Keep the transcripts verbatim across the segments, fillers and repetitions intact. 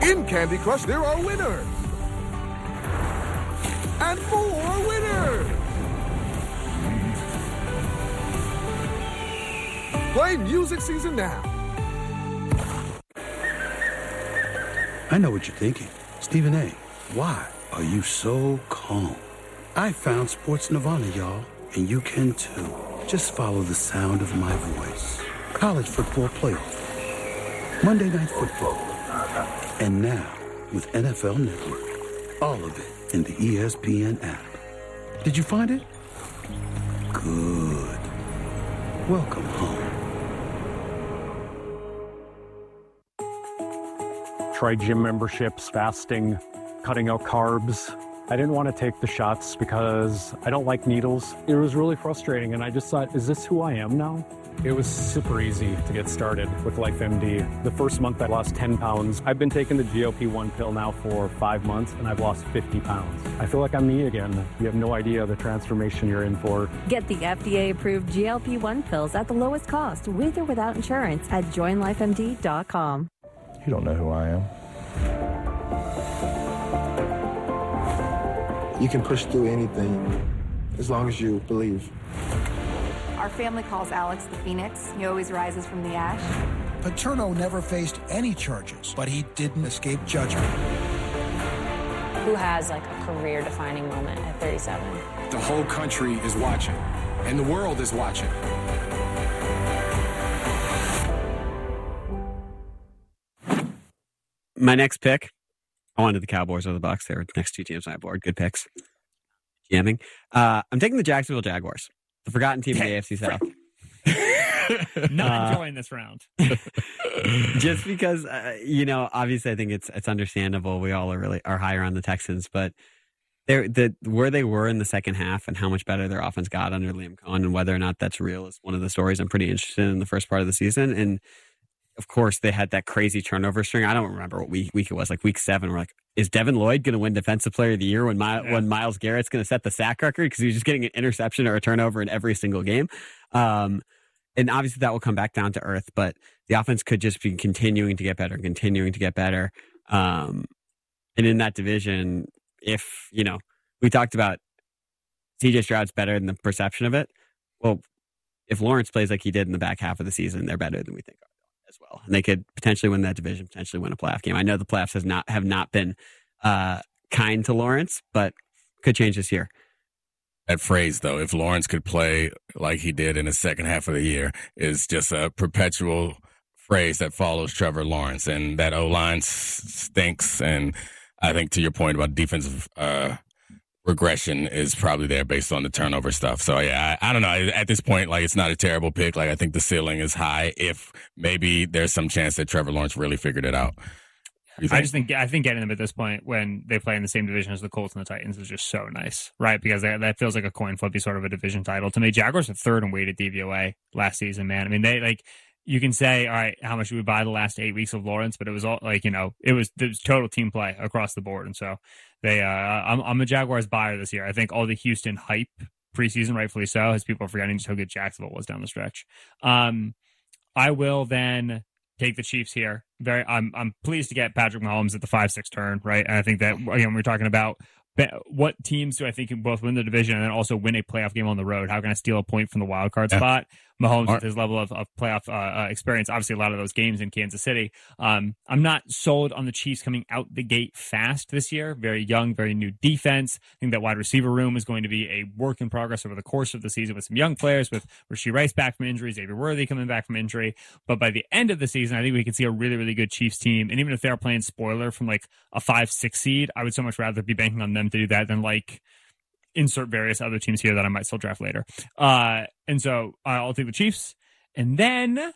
In Candy Crush, there are winners. And more winners. Play Music Season now. I know what you're thinking. Stephen A., why are you so calm? I found Sports Nirvana, y'all, and you can too. Just follow the sound of my voice. College football playoff. Monday Night Football. And now, with N F L Network. All of it in the E S P N app. Did you find it? Good. Welcome home. Try gym memberships, fasting, cutting out carbs. I didn't want to take the shots because I don't like needles. It was really frustrating, and I just thought, is this who I am now? It was super easy to get started with LifeMD. The first month I lost ten pounds. I've been taking the G L P one pill now for five months, and I've lost fifty pounds. I feel like I'm me again. You have no idea the transformation you're in for. Get the F D A-approved G L P one pills at the lowest cost, with or without insurance, at join life M D dot com. You don't know who I am. You can push through anything as long as you believe. Our family calls Alex the Phoenix. He always rises from the ash. Paterno never faced any charges, but he didn't escape judgment. Who has like a career-defining moment at thirty-seven? The whole country is watching, and the world is watching. My next pick, I wanted the Cowboys or the Bucs. They were the next two teams on my board. Good picks. Jamming. Uh, I'm taking the Jacksonville Jaguars, the forgotten team in the A F C South. Not enjoying this round. Just because, uh, you know, obviously I think it's it's understandable. We all are really are higher on the Texans, but they're, the where they were in the second half and how much better their offense got under Liam Cohen and whether or not that's real is one of the stories I'm pretty interested in, in the first part of the season. And of course, they had that crazy turnover string. I don't remember what week, week it was, like week seven. We're like, is Devin Lloyd going to win Defensive Player of the Year when My, yeah. when Myles Garrett's going to set the sack record because he's just getting an interception or a turnover in every single game? Um, and obviously that will come back down to earth, but the offense could just be continuing to get better, continuing to get better. Um, and in that division, if, you know, we talked about C J Stroud's better than the perception of it. Well, if Lawrence plays like he did in the back half of the season, they're better than we think as well. And they could potentially win that division, potentially win a playoff game. I know the playoffs has not have not been uh, kind to Lawrence, but could change this year. That phrase, though, if Lawrence could play like he did in the second half of the year, is just a perpetual phrase that follows Trevor Lawrence. And that O-line stinks. And I think to your point about defensive uh, regression is probably there based on the turnover stuff. So, yeah, I, I don't know. At this point, like, it's not a terrible pick. Like, I think the ceiling is high if maybe there's some chance that Trevor Lawrence really figured it out. I just think I think getting them at this point when they play in the same division as the Colts and the Titans is just so nice, right? Because that, that feels like a coin flippy sort of a division title. To me, Jaguars are third in weighted D V O A last season, man. I mean, they like you can say, all right, how much did we buy the last eight weeks of Lawrence? But it was all like, you know, it was, it was total team play across the board. And so they, uh, I'm, I'm a Jaguars buyer this year. I think all the Houston hype preseason, rightfully so, as people are forgetting just how good Jacksonville was down the stretch. Um, I will then take the Chiefs here. Very, I'm I'm pleased to get Patrick Mahomes at the five six turn, right? And I think that again, we're talking about what teams do I think can both win the division and then also win a playoff game on the road. How can I steal a point from the wild card yeah. spot? Mahomes, with his level of, of playoff uh, experience, obviously a lot of those games in Kansas City. Um, I'm not sold on the Chiefs coming out the gate fast this year. Very young, very new defense. I think that wide receiver room is going to be a work in progress over the course of the season with some young players, with Rashee Rice back from injury, Xavier Worthy coming back from injury. But by the end of the season, I think we can see a really, really good Chiefs team. And even if they're playing spoiler from like a five six seed, I would so much rather be banking on them to do that than like insert various other teams here that I might still draft later. Uh, and so uh, I'll take the Chiefs. And then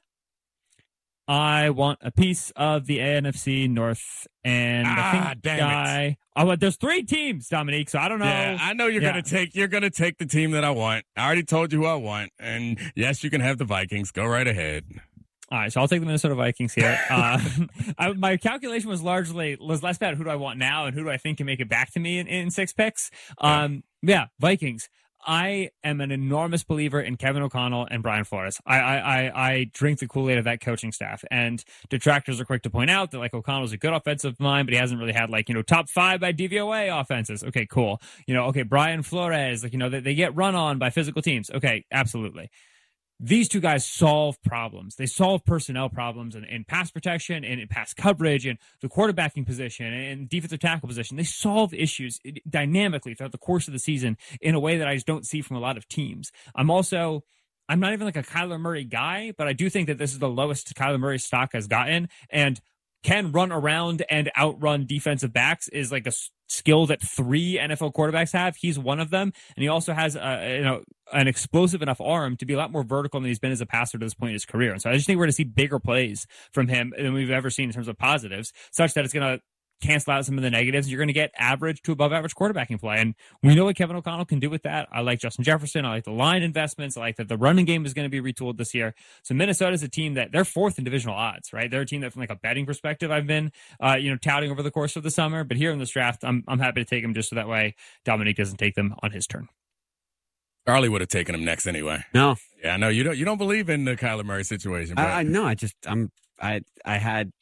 I want a piece of the A N F C North. And ah, I think damn guy, it. Oh, there's three teams, Dominique, so I don't know. Yeah, I know you're yeah. gonna take you're gonna take the team that I want. I already told you who I want. And yes, you can have the Vikings. Go right ahead. All right, so I'll take the Minnesota Vikings here. Uh, I, my calculation was largely was less about who do I want now and who do I think can make it back to me in, in six picks. Um, yeah, Vikings. I am an enormous believer in Kevin O'Connell and Brian Flores. I I, I, I drink the Kool-Aid of that coaching staff. And detractors are quick to point out that like O'Connell's a good offensive mind, but he hasn't really had like, you know, top five by D V O A offenses. Okay, cool. You know, okay, Brian Flores, like, you know, they, they get run on by physical teams. Okay, absolutely. These two guys solve problems. They solve personnel problems in, in pass protection and in pass coverage and the quarterbacking position and defensive tackle position. They solve issues dynamically throughout the course of the season in a way that I just don't see from a lot of teams. I'm also, I'm not even like a Kyler Murray guy, but I do think that this is the lowest Kyler Murray stock has gotten, and can run around and outrun defensive backs is like a skill that three N F L quarterbacks have. He's one of them. And he also has a, you know, an explosive enough arm to be a lot more vertical than he's been as a passer to this point in his career. And so I just think we're going to see bigger plays from him than we've ever seen in terms of positives, such that it's going to cancel out some of the negatives. You're going to get average to above average quarterbacking play. And we know what Kevin O'Connell can do with that. I like Justin Jefferson. I like the line investments. I like that the running game is going to be retooled this year. So Minnesota is a team that they're fourth in divisional odds, right? They're a team that from like a betting perspective, I've been, uh, you know, touting over the course of the summer, but here in this draft, I'm, I'm happy to take them just so that way Dominique doesn't take them on his turn. Charlie would have taken him next anyway. No. Yeah, I know you don't, you don't believe in the Kyler Murray situation. But I, I no, I just, I'm, I, I had,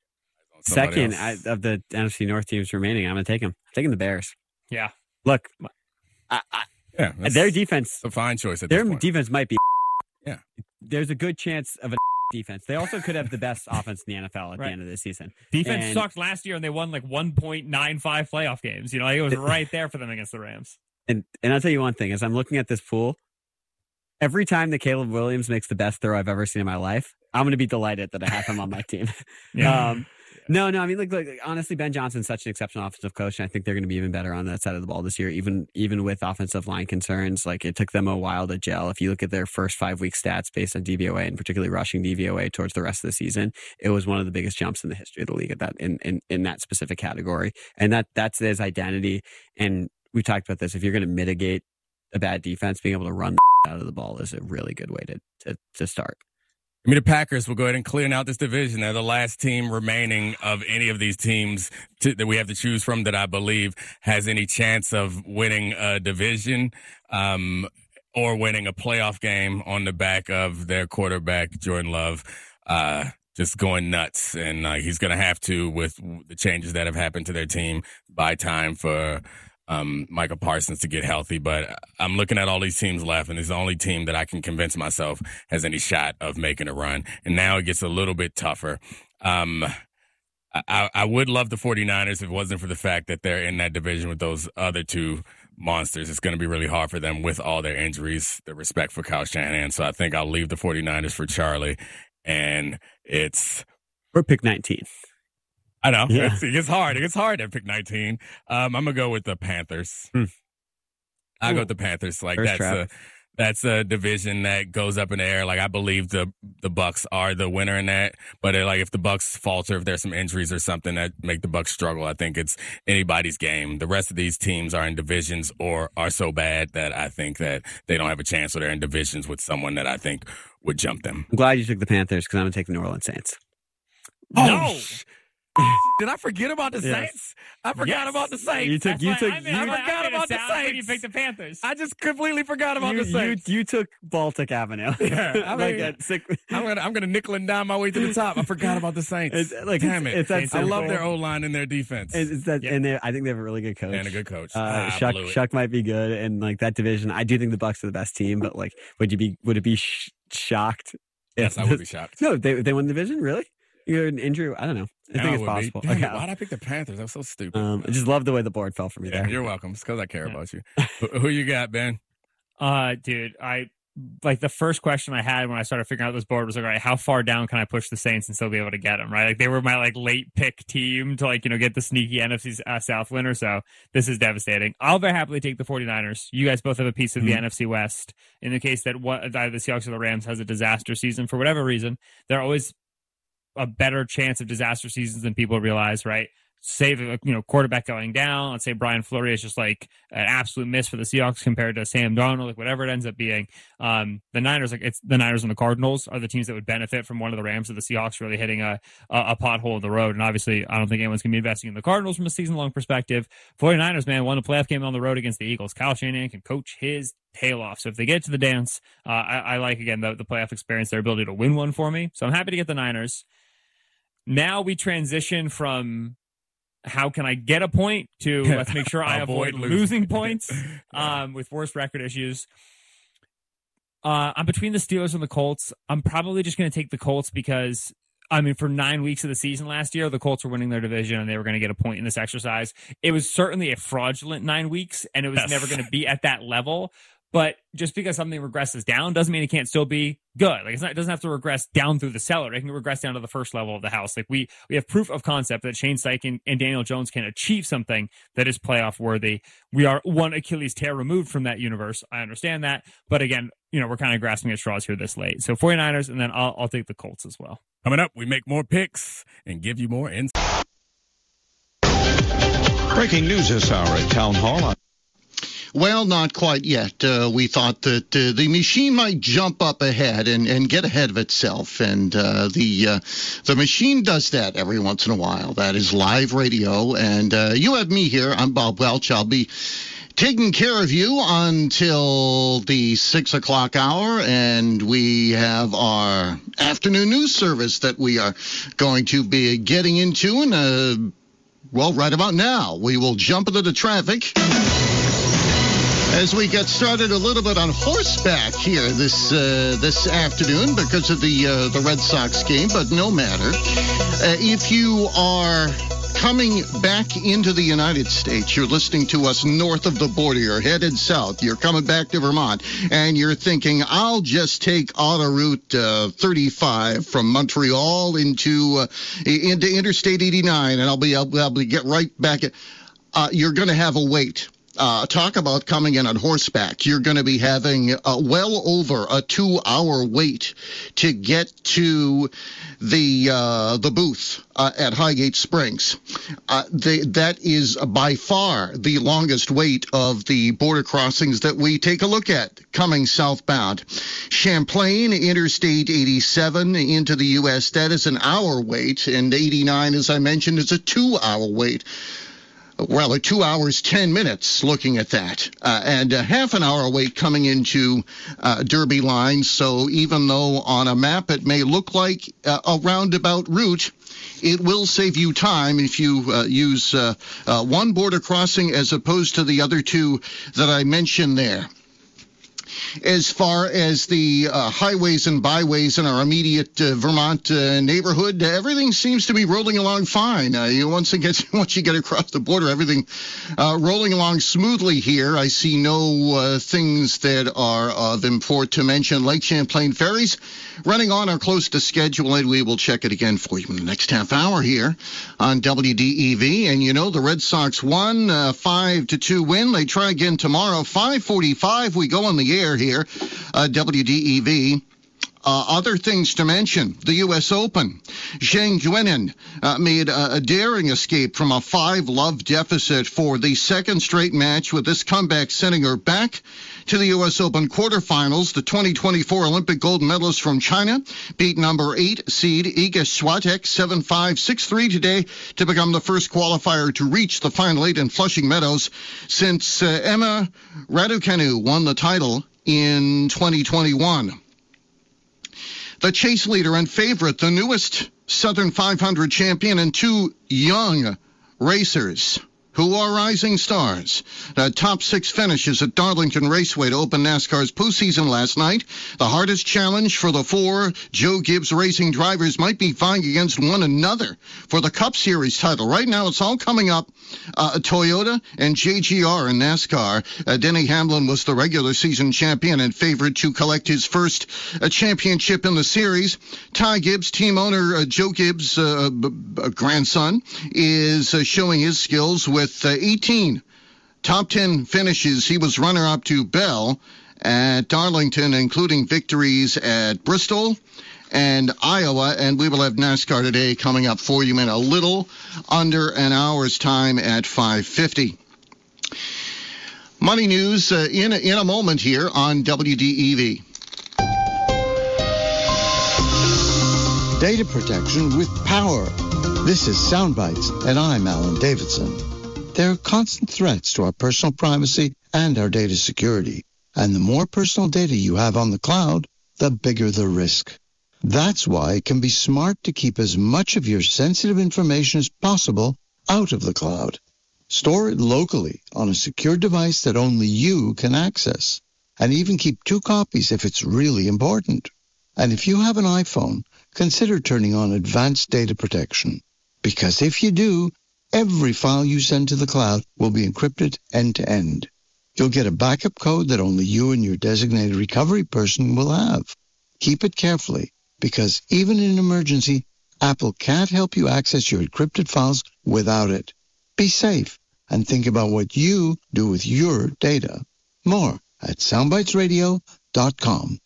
Second I, of the N F C North teams remaining, I'm going to take them. I'm taking the Bears. Yeah. Look, I, I, yeah, their defense. It's a fine choice at their this point. defense might be. Yeah. There's a good chance of a defense. They also could have the best offense in the N F L at right. the end of this season. Defense and, sucked last year, and they won like one point nine five playoff games. You know, it was right there for them against the Rams. And and I'll tell you one thing: as I'm looking at this pool, every time that Caleb Williams makes the best throw I've ever seen in my life, I'm going to be delighted that I have him on my team. Yeah. Um, No, no. I mean, like, like, honestly, Ben Johnson's such an exceptional offensive coach, and I think they're going to be even better on that side of the ball this year, even even with offensive line concerns. Like, it took them a while to gel. If you look at their first five week stats based on D V O A, and particularly rushing D V O A towards the rest of the season, it was one of the biggest jumps in the history of the league at that in in, in that specific category. And that that's his identity. And we talked about this. If you're going to mitigate a bad defense, being able to run the out of the ball is a really good way to to, to start. I mean, the Packers will go ahead and clear out this division. They're the last team remaining of any of these teams to, that we have to choose from that I believe has any chance of winning a division um, or winning a playoff game on the back of their quarterback, Jordan Love, uh, just going nuts. And uh, he's going to have to, with the changes that have happened to their team, buy time for Um, Michael Parsons to get healthy, but I'm looking at all these teams left, and it's the only team that I can convince myself has any shot of making a run. And now it gets a little bit tougher. Um, I, I would love the 49ers if it wasn't for the fact that they're in that division with those other two monsters. It's going to be really hard for them with all their injuries, the respect for Kyle Shanahan. So I think I'll leave the 49ers for Charlie, and it's... Or pick nineteen. I know. Yeah. It's, it gets hard. It gets hard at pick nineteen. Um, I'm going to go with the Panthers. Hmm. I'll go with the Panthers. Like First that's trap. a that's a division that goes up in the air. Like I believe the the Bucks are the winner in that. But uh, like if the Bucks falter, if there's some injuries or something that make the Bucks struggle, I think it's anybody's game. The rest of these teams are in divisions or are so bad that I think that they don't have a chance, or they're in divisions with someone that I think would jump them. I'm glad you took the Panthers because I'm going to take the New Orleans Saints. No. Did I forget about the Yes. Saints? I forgot Yes. about the Saints. You took. That's You why took. I, made, you, I, forgot I made about a the sound when you Saints. picked the Panthers. I just completely forgot about you, the you, Saints. you took Baltic Avenue. Yeah, I like mean, that sick. I'm gonna I'm gonna nickel and dime my way to the top. I forgot about the Saints. It's, like, Damn it's, it! it's that I simple. love their O line and their defense. It's, it's that, Yeah. and they, I think they have a really good coach and a good coach. Uh, Ah, I Shuck, blew it. Shuck might be good, and like that division, I do think the Bucks are the best team. But like, would you be? Would it be sh- shocked? Yes, I would be shocked. No, they they won the division. Really? You're an injury. I don't know. I Now think it it's would be. possible. Damn it, Okay. why'd I pick the Panthers? That was so stupid. Um, I just love the way the board fell for me Yeah, there. you're welcome. It's because I care about you. who, who you got, Ben? Uh, dude, I like the first question I had when I started figuring out this board was like, all right, how far down can I push the Saints and still be able to get them? Right, like they were my like late pick team to like you know get the sneaky N F C uh, South winner. So this is devastating. I'll very happily take the 49ers. You guys both have a piece of the Mhm. N F C West. In the case that what either the Seahawks or the Rams has a disaster season for whatever reason, they're always a better chance of disaster seasons than people realize, right? save a you know quarterback going down. Let's say Brian Fleury is just like an absolute miss for the Seahawks compared to Sam Darnold, like whatever it ends up being. Um, the Niners, like it's the Niners and the Cardinals are the teams that would benefit from one of the Rams or the Seahawks really hitting a a, a pothole in the road. And obviously, I don't think anyone's going to be investing in the Cardinals from a season long perspective. 49ers, man, won a playoff game on the road against the Eagles. Kyle Shanahan can coach his tail off. So if they get to the dance, uh, I, I like again the, the playoff experience, their ability to win one for me. So I'm happy to get the Niners. Now we transition from how can I get a point to let's make sure I avoid, avoid losing points um, with worst record issues. Uh, I'm between the Steelers and the Colts. I'm probably just going to take the Colts because, I mean, for nine weeks of the season last year, the Colts were winning their division and they were going to get a point in this exercise. It was certainly a fraudulent nine weeks and it was yes. never going to be at that level. But just because something regresses down doesn't mean it can't still be good. Like it's not, it doesn't have to regress down through the cellar. It can regress down to the first level of the house. Like we we have proof of concept that Shane Steichen and Daniel Jones can achieve something that is playoff worthy. We are one Achilles tear removed from that universe. I understand that. But again, you know, we're kind of grasping at straws here this late. So 49ers, and then I'll, I'll take the Colts as well. Coming up, we make more picks and give you more insight. Breaking news this hour at Town Hall. Well, not quite yet. Uh, we thought that uh, the machine might jump up ahead and, and get ahead of itself, and uh, the uh, the machine does that every once in a while. That is live radio, and uh, you have me here. I'm Bob Welch. I'll be taking care of you until the six o'clock hour, and we have our afternoon news service that we are going to be getting into, and uh, well, right about now, we will jump into the traffic as we get started a little bit on horseback here this uh, this afternoon because of the uh, the Red Sox game, but no matter. Uh, if you are coming back into the United States, you're listening to us north of the border, you're headed south, you're coming back to Vermont, and you're thinking, I'll just take auto route uh, thirty-five from Montreal into uh, into Interstate eighty-nine, and I'll be able, able to get right back at, uh, you're going to have a wait. Uh, talk about coming in on horseback. You're going to be having uh, well over a two-hour wait to get to the uh, the booth uh, at Highgate Springs. Uh, they, that is by far the longest wait of the border crossings that we take a look at coming southbound. Champlain, Interstate eighty-seven into the U S, that is an hour wait, and eighty-nine, as I mentioned, is a two-hour wait. Well, like two hours, ten minutes looking at that, uh, and a half an hour wait coming into uh, Derby line. So even though on a map it may look like uh, a roundabout route, it will save you time if you uh, use uh, uh, one border crossing as opposed to the other two that I mentioned there. As far as the uh, highways and byways in our immediate uh, Vermont uh, neighborhood, everything seems to be rolling along fine. Uh, you once you get once you get across the border, everything uh, rolling along smoothly here. I see no uh, things that are of import to mention. Lake Champlain ferries running on or close to schedule, and we will check it again for you in the next half hour here on W D E V. And you know the Red Sox won uh, five to two win. They try again tomorrow. five forty-five. We go on the air here, uh, W D E V. Uh, other things to mention, the U S Open. Zhang Guinan uh, made a, a daring escape from a five-love deficit for the second straight match, with this comeback sending her back to the U S Open quarterfinals. The twenty twenty-four Olympic gold medalist from China beat number eight seed Iga Swiatek seven five, six three today to become the first qualifier to reach the final eight in Flushing Meadows since uh, Emma Raducanu won the title in twenty twenty-one. The chase leader and favorite, the newest Southern five hundred champion, and two young racers who are rising stars. The top six finishes at Darlington Raceway to open NASCAR's postseason last night. The hardest challenge for the four Joe Gibbs Racing drivers might be vying against one another for the Cup Series title. Right now, it's all coming up. Uh, Toyota and J G R in NASCAR. Uh, Denny Hamlin was the regular season champion and favored to collect his first uh, championship in the series. Ty Gibbs, team owner uh, Joe Gibbs' uh, b- b- grandson, is uh, showing his skills with With uh, eighteen top ten finishes. He was runner-up to Bell at Darlington, including victories at Bristol, and Iowa. And we will have NASCAR today coming up for you in a little under an hour's time at five fifty. Money news uh, in, in a moment here on W D E V. Data protection with power. This is Soundbites, and I'm Alan Davidson. There are constant threats to our personal privacy and our data security. And the more personal data you have on the cloud, the bigger the risk. That's why it can be smart to keep as much of your sensitive information as possible out of the cloud. Store it locally on a secure device that only you can access. And even keep two copies if it's really important. And if you have an iPhone, consider turning on advanced data protection. Because if you do, every file you send to the cloud will be encrypted end-to-end. You'll get a backup code that only you and your designated recovery person will have. Keep it carefully, because even in an emergency, Apple can't help you access your encrypted files without it. Be safe and think about what you do with your data. More at soundbites radio dot com.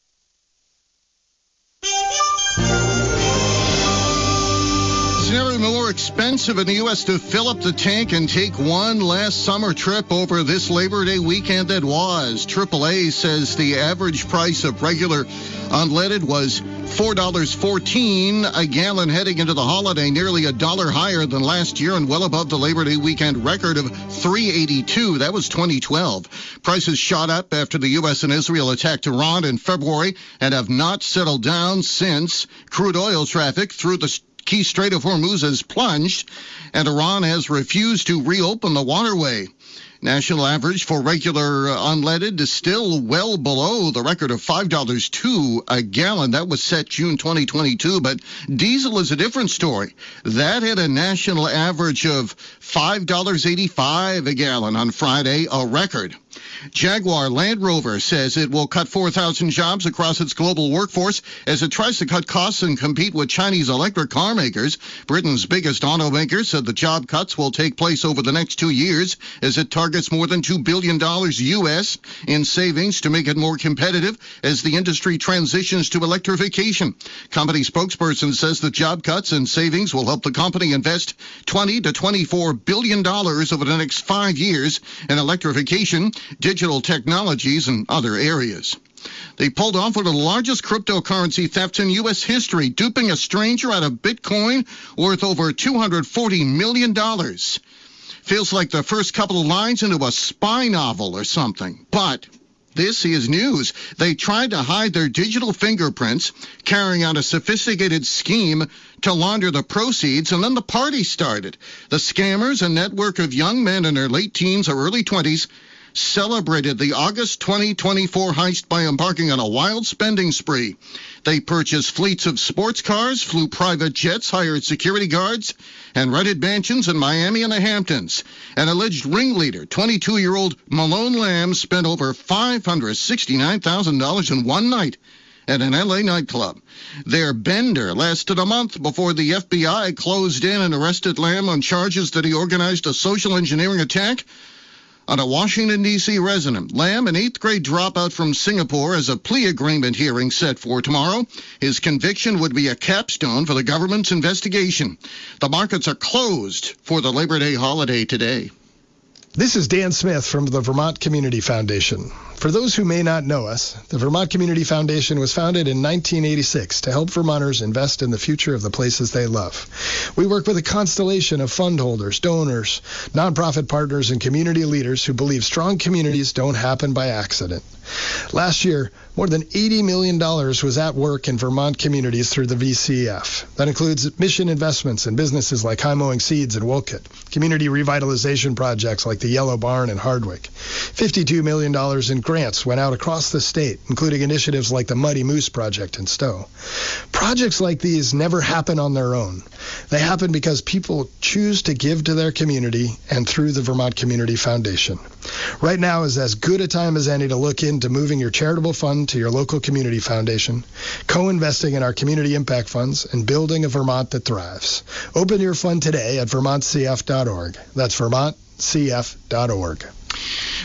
It's never more expensive in the U S to fill up the tank and take one last summer trip over this Labor Day weekend that was. triple A says the average price of regular unleaded was four dollars and fourteen cents a gallon heading into the holiday, nearly a dollar higher than last year and well above the Labor Day weekend record of three dollars and eighty-two cents. That was twenty twelve. Prices shot up after the U S and Israel attacked Iran in February and have not settled down since. Crude oil traffic through the Key Strait of Hormuz has plunged, and Iran has refused to reopen the waterway. National average for regular uh, unleaded is still well below the record of five dollars and two cents a gallon. That was set June twenty twenty-two, but diesel is a different story. That hit a national average of five dollars and eighty-five cents a gallon on Friday, a record. Jaguar Land Rover says it will cut four thousand jobs across its global workforce as it tries to cut costs and compete with Chinese electric car makers. Britain's biggest automaker said the job cuts will take place over the next two years as it targets more than two billion dollars U S in savings to make it more competitive as the industry transitions to electrification. Company spokesperson says the job cuts and savings will help the company invest twenty to twenty-four billion dollars over the next five years in electrification, digital technologies, and other areas. They pulled off one of the largest cryptocurrency thefts in U S history, duping a stranger out of Bitcoin worth over two hundred forty million dollars. Feels like the first couple of lines into a spy novel or something. But this is news. They tried to hide their digital fingerprints, carrying out a sophisticated scheme to launder the proceeds, and then the party started. The scammers, a network of young men in their late teens or early twenties, celebrated the August twenty twenty-four heist by embarking on a wild spending spree. They purchased fleets of sports cars, flew private jets, hired security guards, and rented mansions in Miami and the Hamptons. An alleged ringleader, twenty-two-year-old Malone Lamb, spent over five hundred sixty-nine thousand dollars in one night at an L A nightclub. Their bender lasted a month before the F B I closed in and arrested Lamb on charges that he organized a social engineering attack on a Washington, D C resident. Lamb, an eighth-grade dropout from Singapore, has a plea agreement hearing set for tomorrow. His conviction would be a capstone for the government's investigation. The markets are closed for the Labor Day holiday today. This is Dan Smith from the Vermont Community Foundation. For those who may not know us, the Vermont Community Foundation was founded in nineteen eighty-six to help Vermonters invest in the future of the places they love. We work with a constellation of fund holders, donors, nonprofit partners, and community leaders who believe strong communities don't happen by accident. Last year, more than eighty million dollars was at work in Vermont communities through the V C F. That includes mission investments in businesses like High Mowing Seeds in Wolcott, community revitalization projects like the Yellow Barn in Hardwick. fifty-two million dollars in grants went out across the state, including initiatives like the Muddy Moose Project in Stowe. Projects like these never happen on their own. They happen because people choose to give to their community and through the Vermont Community Foundation. Right now is as good a time as any to look into moving your charitable fund to your local community foundation, co-investing in our community impact funds, and building a Vermont that thrives. Open your fund today at vermont c f dot org. That's vermont c f dot org.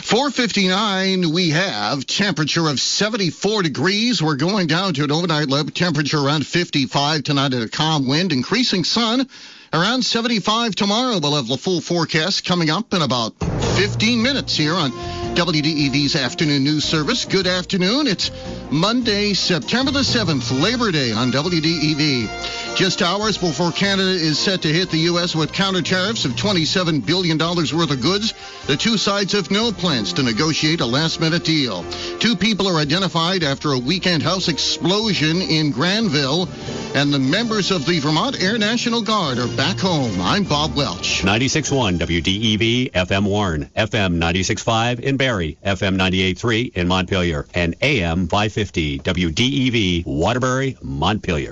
four fifty-nine, we have temperature of seventy-four degrees. We're going down to an overnight low temperature around fifty-five tonight at a calm wind. Increasing sun around seventy-five tomorrow. We'll have the full forecast coming up in about fifteen minutes here on W D E V's Afternoon News Service. Good afternoon. It's Monday, September the seventh, Labor Day on W D E V. Just hours before Canada is set to hit the U S with counter tariffs of twenty-seven billion dollars worth of goods, the two sides have no plans to negotiate a last-minute deal. Two people are identified after a weekend house explosion in Granville, and the members of the Vermont Air National Guard are back home. I'm Bob Welch. ninety-six point one W D E V, F M Warren, F M ninety-six point five in Barrie, F M ninety-eight point three in Montpelier, and A M five fifty W D E V, Waterbury, Montpelier.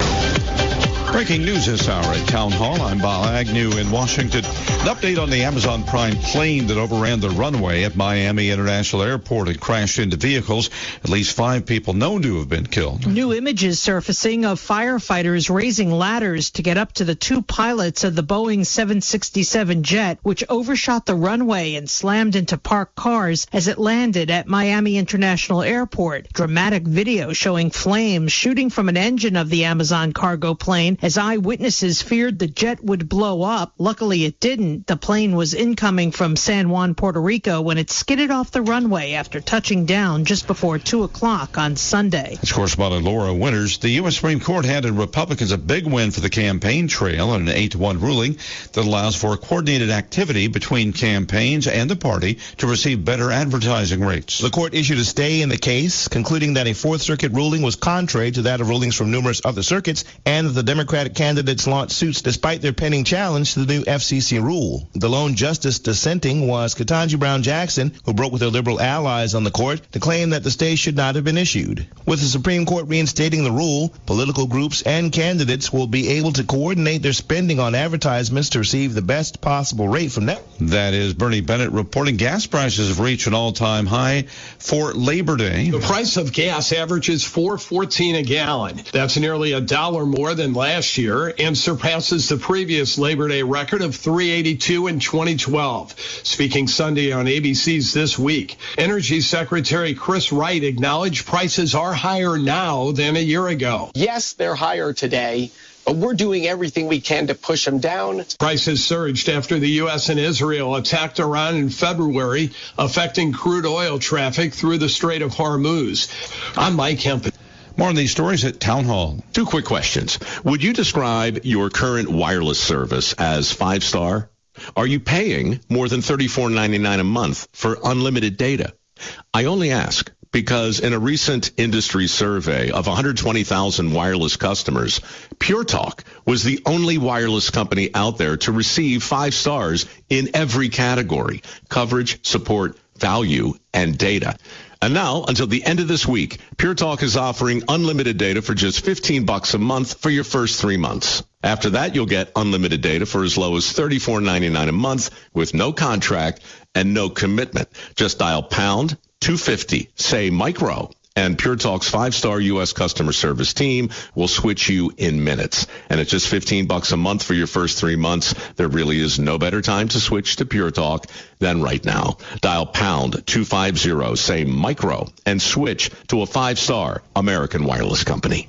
Breaking news this hour at Town Hall. I'm Bob Agnew in Washington. An update on the Amazon Prime plane that overran the runway at Miami International Airport and crashed into vehicles. At least five people known to have been killed. New images surfacing of firefighters raising ladders to get up to the two pilots of the Boeing seven sixty-seven jet, which overshot the runway and slammed into parked cars as it landed at Miami International Airport. Dramatic video showing flames shooting from an engine of the Amazon cargo plane as eyewitnesses feared the jet would blow up. Luckily, it didn't. The plane was incoming from San Juan, Puerto Rico, when it skidded off the runway after touching down just before two o'clock on Sunday. As correspondent Laura Winters, the U S Supreme Court handed Republicans a big win for the campaign trail in an eight to one ruling that allows for coordinated activity between campaigns and the party to receive better advertising rates. The court issued a stay in the case, concluding that a Fourth Circuit ruling was contrary to that of rulings from numerous other circuits, and that the Democratic candidates launched suits despite their pending challenge to the new F C C rule. The lone justice dissenting was Ketanji Brown Jackson, who broke with her liberal allies on the court to claim that the stay should not have been issued. With the Supreme Court reinstating the rule, political groups and candidates will be able to coordinate their spending on advertisements to receive the best possible rate from them. That is Bernie Bennett reporting gas prices have reached an all-time high for Labor Day. The price of gas averages four fourteen a gallon. That's nearly a dollar more than last year and surpasses the previous Labor Day record of three eighty-two in twenty twelve. Speaking Sunday on A B C's This Week, Energy Secretary Chris Wright acknowledged prices are higher now than a year ago. Yes, they're higher today, but we're doing everything we can to push them down. Prices surged after the U S and Israel attacked Iran in February, affecting crude oil traffic through the Strait of Hormuz. I'm Mike Hempen. More on these stories at Town Hall. Two quick questions. Would you describe your current wireless service as five-star? Are you paying more than thirty-four ninety-nine a month for unlimited data? I only ask because in a recent industry survey of one hundred twenty thousand wireless customers, Pure Talk was the only wireless company out there to receive five stars in every category: coverage, support, value, and data. And now, until the end of this week, Pure Talk is offering unlimited data for just fifteen bucks a month for your first three months. After that, you'll get unlimited data for as low as thirty-four ninety-nine a month with no contract and no commitment. Just dial pound two fifty, say micro, and Pure Talk's five-star U S customer service team will switch you in minutes. And at just fifteen bucks a month for your first three months, there really is no better time to switch to Pure Talk than right now. Dial pound two fifty, say micro, and switch to a five-star American wireless company.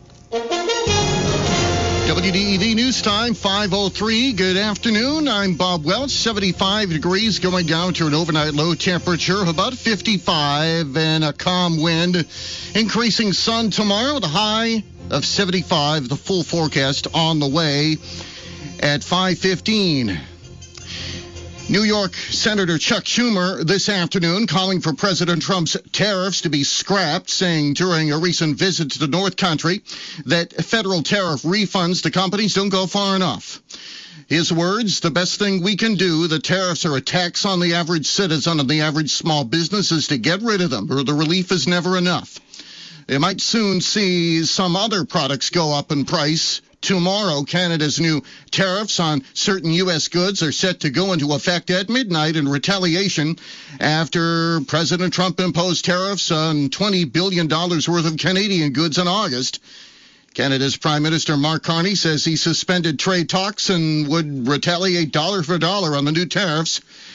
W D E V News Time, five oh three. Good afternoon. I'm Bob Welch. seventy-five degrees going down to an overnight low temperature of about fifty-five and a calm wind. Increasing sun tomorrow with a high of seventy-five. The full forecast on the way at five fifteen. New York Senator Chuck Schumer this afternoon calling for President Trump's tariffs to be scrapped, saying during a recent visit to the North Country that federal tariff refunds to companies don't go far enough. His words, the best thing we can do, the tariffs are a tax on the average citizen and the average small business, is to get rid of them, or the relief is never enough. They might soon see some other products go up in price. Tomorrow, Canada's new tariffs on certain U S goods are set to go into effect at midnight in retaliation after President Trump imposed tariffs on twenty billion dollars worth of Canadian goods in August. Canada's Prime Minister Mark Carney says he suspended trade talks and would retaliate dollar for dollar on the new tariffs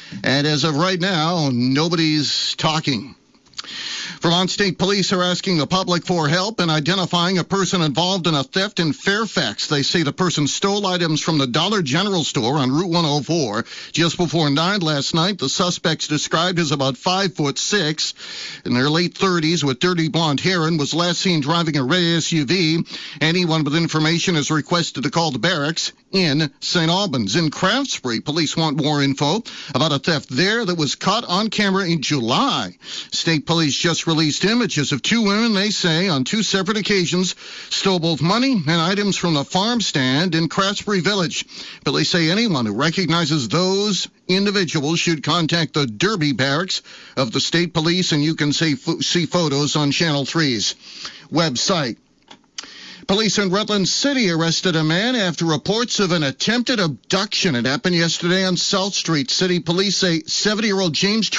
And as of right now, nobody's talking. Vermont State Police are asking the public for help in identifying a person involved in a theft in Fairfax. They say the person stole items from the Dollar General store on Route one oh four just before nine last night. The suspect's described as about five foot six, in their late thirties, with dirty blonde hair, and was last seen driving a red S U V. Anyone with information is requested to call the barracks in Saint Albans. In Craftsbury, police want more info about a theft there that was caught on camera in July. State police just released images of two women, they say, on two separate occasions, stole both money and items from the farm stand in Craftsbury Village. But they say anyone who recognizes those individuals should contact the Derby Barracks of the state police, and you can see, see photos on Channel three's website. Police in Rutland City arrested a man after reports of an attempted abduction. It happened yesterday on South Street. City police say seventy-year-old James